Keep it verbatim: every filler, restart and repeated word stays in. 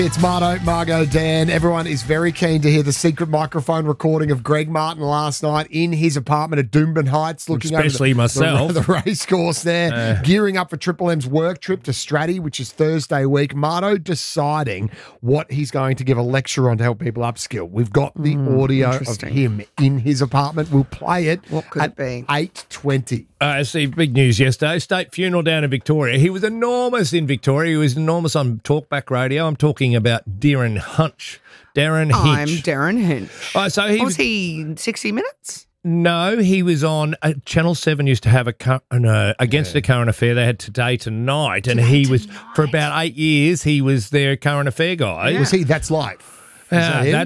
It's Marto, Margot, Dan. Everyone is very keen to hear the secret microphone recording of Greg Martin last night in his apartment at Doomben Heights, looking Especially over the, myself. the, the race course there, uh, gearing up for Triple M's work trip to Stratty, which is Thursday week. Marto deciding what he's going to give a lecture on to help people upskill. We've got the mm, audio of him in his apartment. We'll play it what could at it be? eight twenty. Uh, see, big news yesterday. State funeral down in Victoria. He was enormous in Victoria. He was enormous on Talkback Radio. I'm talking about Darren Hunch. Darren Hinch. I'm Darren Hinch. Oh, so he was, was he sixty minutes? No, he was on uh, Channel seven. Used to have a cu- no, against yeah. the current affair. They had Today Tonight, and Today he tonight. was for about eight years. He was their current affair guy. Yeah. Was he? That's Life. Uh, that